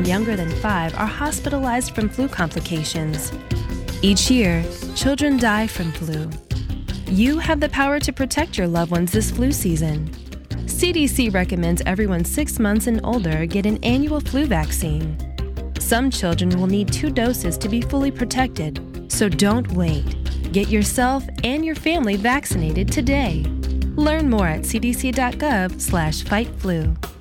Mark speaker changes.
Speaker 1: children younger than 5 are hospitalized from flu complications. Each year, children die from flu. You have the power to protect your loved ones this flu season. CDC recommends everyone 6 months and older get an annual flu vaccine. Some children will need 2 doses to be fully protected, so don't wait. Get yourself and your family vaccinated today. Learn more at cdc.gov/fightflu.